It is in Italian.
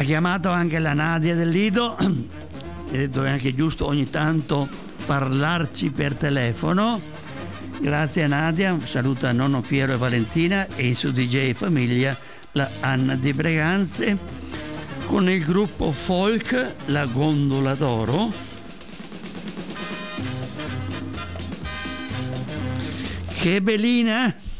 Ha chiamato anche la Nadia del Lido, e detto è anche giusto ogni tanto parlarci per telefono. Grazie a Nadia, saluta nonno Piero e Valentina e il suo DJ famiglia, la Anna di Breganze, con il gruppo folk La Gondola d'Oro. Che bellina!